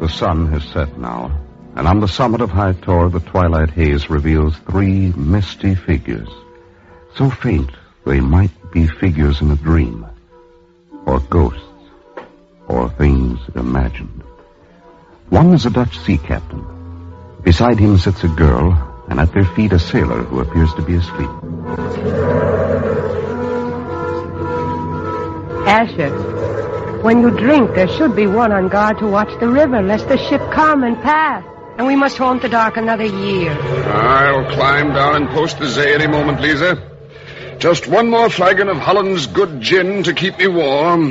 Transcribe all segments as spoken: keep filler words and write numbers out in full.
The sun has set now, and on the summit of High Tor, the twilight haze reveals three misty figures, so faint they might be figures in a dream, or ghosts, or things imagined. One is a Dutch sea captain. Beside him sits a girl, and at their feet a sailor who appears to be asleep. Asher, when you drink, there should be one on guard to watch the river, lest the ship come and pass. And we must haunt the dark another year. I'll climb down and post the Zay any moment, Lisa. Just one more flagon of Holland's good gin to keep me warm.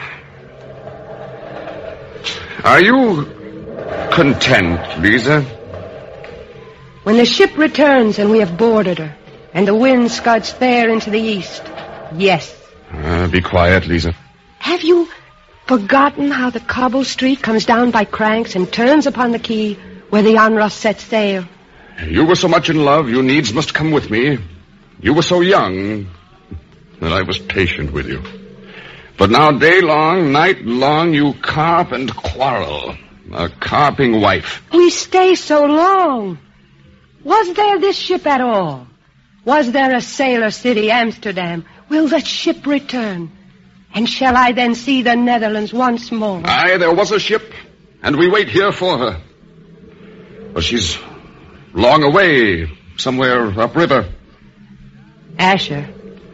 Are you content, Lisa? When the ship returns and we have boarded her, and the wind scuds fair into the east, yes. Uh, be quiet, Lisa. Have you forgotten how the cobble street comes down by cranks and turns upon the quay where the Onrus sets sail? You were so much in love, you needs must come with me. You were so young that I was patient with you. But now day long, night long, you carp and quarrel. A carping wife. We stay so long. Was there this ship at all? Was there a sailor city, Amsterdam? Will the ship return? And shall I then see the Netherlands once more? Aye, there was a ship, and we wait here for her. But she's long away, somewhere upriver. Asher,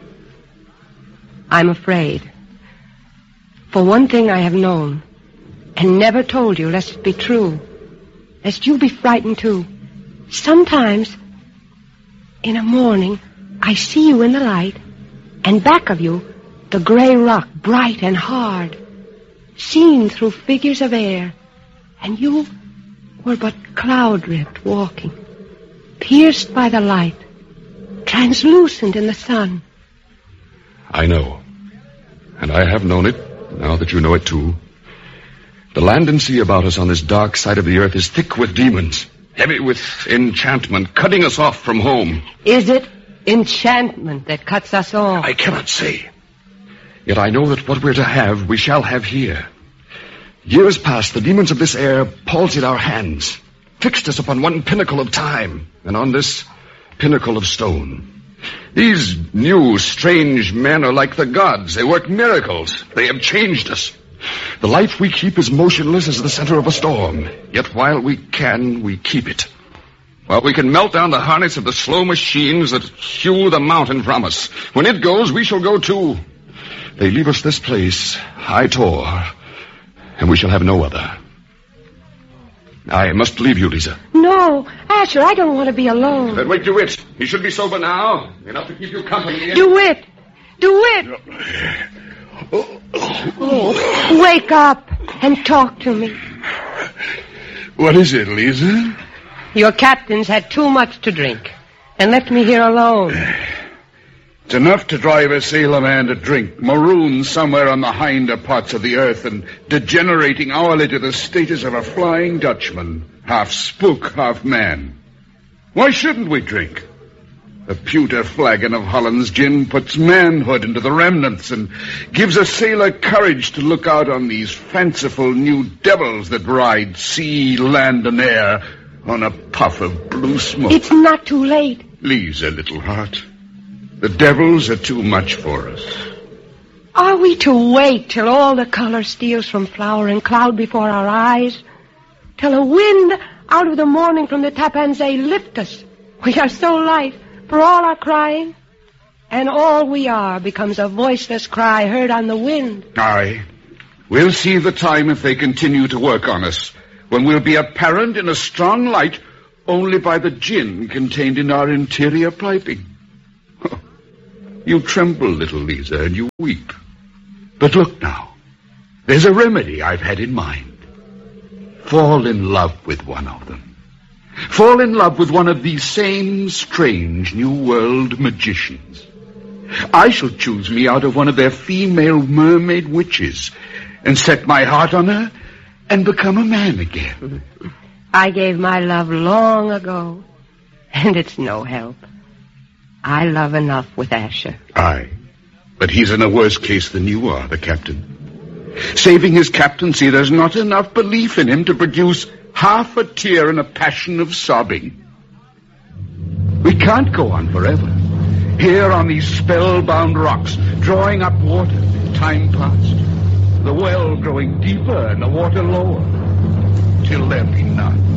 I'm afraid. For one thing I have known, and never told you, lest it be true, lest you be frightened too. Sometimes, in a morning, I see you in the light, and back of you, the gray rock, bright and hard, seen through figures of air, and you were but cloud-ribbed walking, pierced by the light, translucent in the sun. I know, and I have known it, now that you know it too. The land and sea about us on this dark side of the earth is thick with demons, heavy with enchantment, cutting us off from home. Is it enchantment that cuts us off? I cannot say. Yet I know that what we're to have, we shall have here. Years past, the demons of this air palsied our hands, fixed us upon one pinnacle of time, and on this pinnacle of stone. These new, strange men are like the gods. They work miracles. They have changed us. The life we keep is motionless as the center of a storm. Yet while we can, we keep it. While we can melt down the harness of the slow machines that hew the mountain from us. When it goes, we shall go too. They leave us this place, High Tor, and we shall have no other. I must leave you, Lisa. No, Asher, I don't want to be alone. Then wake DeWitt. He should be sober now, enough to keep you company. DeWitt! DeWitt! Oh, wake up and talk to me. What is it, Lisa? Your captain's had too much to drink and left me here alone. It's enough to drive a sailor man to drink, marooned somewhere on the hinder parts of the earth and degenerating hourly to the status of a flying Dutchman, half spook, half man. Why shouldn't we drink? A pewter flagon of Holland's gin puts manhood into the remnants and gives a sailor courage to look out on these fanciful new devils that ride sea, land, and air on a puff of blue smoke. It's not too late. Lisa, little heart. The devils are too much for us. Are we to wait till all the color steals from flower and cloud before our eyes? Till a wind out of the morning from the Tappan Zee lift us? We are so light, for all our crying, and all we are becomes a voiceless cry heard on the wind. Aye. We'll see the time if they continue to work on us, when we'll be apparent in a strong light only by the gin contained in our interior piping. You tremble, little Lisa, and you weep. But look now, there's a remedy I've had in mind. Fall in love with one of them. Fall in love with one of these same strange New World magicians. I shall choose me out of one of their female mermaid witches and set my heart on her and become a man again. I gave my love long ago, and it's no help. I love enough with Asher. Aye, but he's in a worse case than you are, the captain. Saving his captaincy, there's not enough belief in him to produce half a tear and a passion of sobbing. We can't go on forever. Here on these spellbound rocks, drawing up water, time passed. The well growing deeper and the water lower, till there be none.